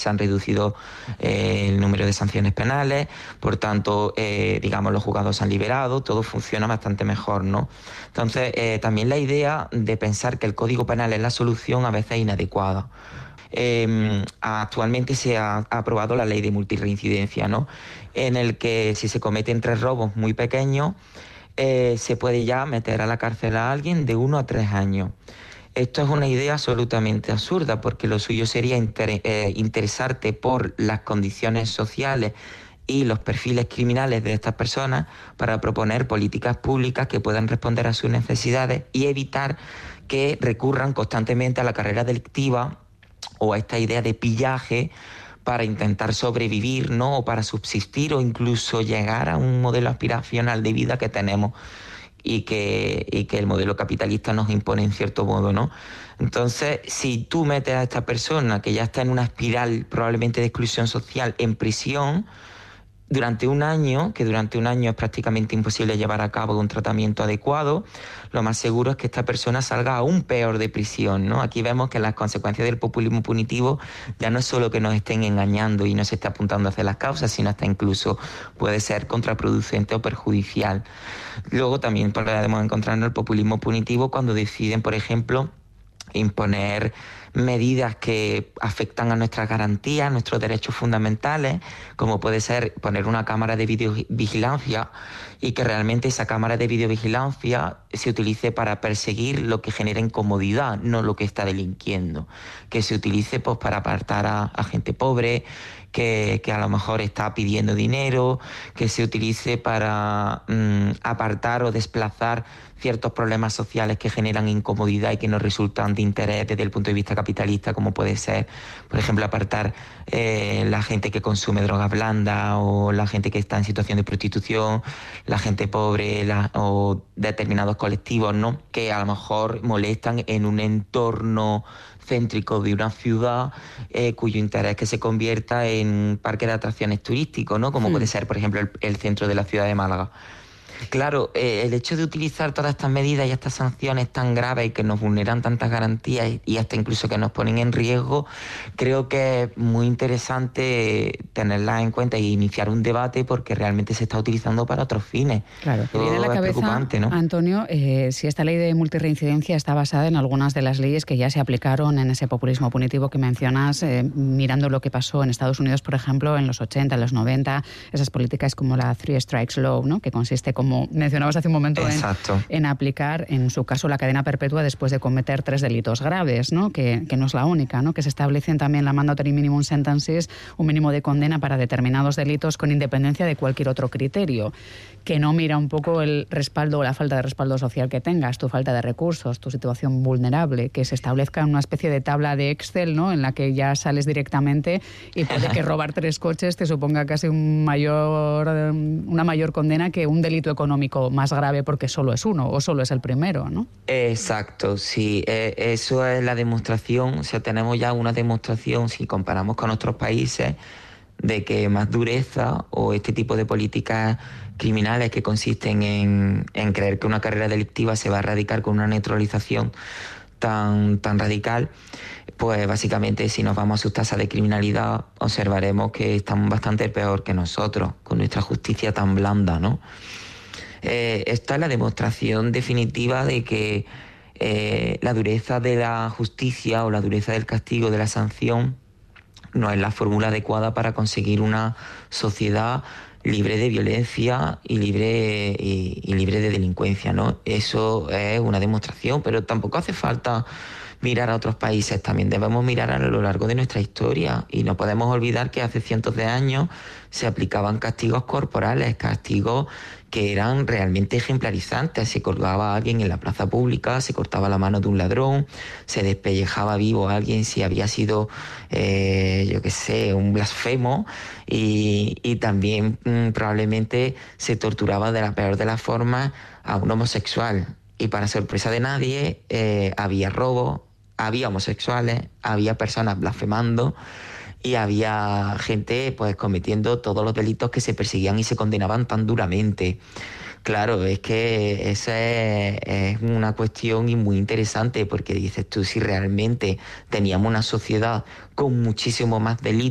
se han reducido el número de sanciones penales, por tanto, digamos, los juzgados se han liberado, todo funciona bastante mejor, ¿no? Entonces, también la idea de pensar que el Código Penal es la solución a veces es inadecuada. Actualmente se ha aprobado la ley de multirreincidencia, ¿no? En el que si se cometen 3 robos muy pequeños, se puede ya meter a la cárcel a alguien de 1 a 3 años. Esto es una idea absolutamente absurda, porque lo suyo sería interesarte por las condiciones sociales y los perfiles criminales de estas personas para proponer políticas públicas que puedan responder a sus necesidades y evitar que recurran constantemente a la carrera delictiva o a esta idea de pillaje para intentar sobrevivir, ¿no? O para subsistir o incluso llegar a un modelo aspiracional de vida que tenemos y que el modelo capitalista nos impone en cierto modo, ¿no? Entonces, si tú metes a esta persona que ya está en una espiral probablemente de exclusión social en prisión durante un año, que durante un año es prácticamente imposible llevar a cabo un tratamiento adecuado, lo más seguro es que esta persona salga aún peor de prisión, ¿no? Aquí vemos que las consecuencias del populismo punitivo ya no es solo que nos estén engañando y nos esté apuntando hacia las causas, sino hasta incluso puede ser contraproducente o perjudicial. Luego también podemos encontrarnos el populismo punitivo cuando deciden, por ejemplo, imponer medidas que afectan a nuestras garantías, nuestros derechos fundamentales, como puede ser poner una cámara de videovigilancia y que realmente esa cámara de videovigilancia se utilice para perseguir lo que genera incomodidad, no lo que está delinquiendo. Que se utilice pues para apartar a gente pobre, que a lo mejor está pidiendo dinero, que se utilice para apartar o desplazar ciertos problemas sociales que generan incomodidad y que nos resultan de interés desde el punto de vista capitalista, como puede ser, por ejemplo, apartar la gente que consume drogas blandas o la gente que está en situación de prostitución, la gente pobre o determinados colectivos, ¿no? Que a lo mejor molestan en un entorno céntrico de una ciudad cuyo interés es que se convierta en un parque de atracciones turístico, ¿no? Como puede ser, por ejemplo, el centro de la ciudad de Málaga. Claro, el hecho de utilizar todas estas medidas y estas sanciones tan graves y que nos vulneran tantas garantías y hasta incluso que nos ponen en riesgo, creo que es muy interesante tenerlas en cuenta y iniciar un debate porque realmente se está utilizando para otros fines. Claro, que viene a la cabeza, preocupante, ¿no? Antonio, si esta ley de multirreincidencia está basada en algunas de las leyes que ya se aplicaron en ese populismo punitivo que mencionas, mirando lo que pasó en Estados Unidos, por ejemplo, en los 80, en los 90, esas políticas como la Three Strikes Law, ¿no? Que consiste, como mencionabas hace un momento, en aplicar, en su caso, la cadena perpetua después de cometer 3 delitos graves, ¿no? Que no es la única, ¿no? Que se establecen también la mandatory minimum sentences, un mínimo de condena para determinados delitos con independencia de cualquier otro criterio, que no mira un poco el respaldo o la falta de respaldo social que tengas, tu falta de recursos, tu situación vulnerable, que se establezca una especie de tabla de Excel, ¿no? En la que ya sales directamente y puede que robar 3 coches te suponga casi una mayor condena que un delito económico más grave porque solo es uno o solo es el primero, ¿no? Exacto, sí, eso es la demostración, o sea, tenemos ya una demostración, si comparamos con otros países, de que más dureza o este tipo de políticas criminales que consisten en creer que una carrera delictiva se va a erradicar con una neutralización tan radical, pues básicamente si nos vamos a sus tasas de criminalidad observaremos que están bastante peor que nosotros, con nuestra justicia tan blanda, ¿no? Esta es la demostración definitiva de que la dureza de la justicia o la dureza del castigo, de la sanción, no es la fórmula adecuada para conseguir una sociedad libre de violencia y libre de delincuencia, ¿no? Eso es una demostración, pero tampoco hace falta mirar a otros países, también debemos mirar a lo largo de nuestra historia y no podemos olvidar que hace cientos de años se aplicaban castigos corporales, castigos que eran realmente ejemplarizantes. Se colgaba a alguien en la plaza pública, se cortaba la mano de un ladrón, se despellejaba vivo a alguien si había sido, un blasfemo y también probablemente se torturaba de la peor de las formas a un homosexual. Y para sorpresa de nadie, había robo, había homosexuales, había personas blasfemando y había gente pues cometiendo todos los delitos que se perseguían y se condenaban tan duramente. Claro, es que esa es una cuestión y muy interesante porque dices tú, si realmente teníamos una sociedad con muchísimo más delitos,